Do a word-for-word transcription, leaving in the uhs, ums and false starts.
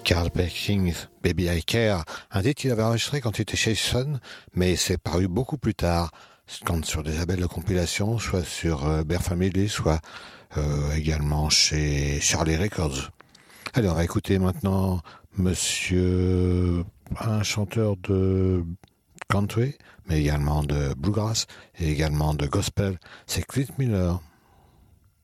Carl Perkins, Baby I Care, un titre qu'il avait enregistré quand il était chez Sun, mais c'est paru beaucoup plus tard, quand sur des labels de compilation, soit sur euh, Bear Family, soit euh, également chez Charlie Records. Allez, on va écouter maintenant monsieur, un chanteur de country, mais également de bluegrass et également de gospel, c'est Clint Miller.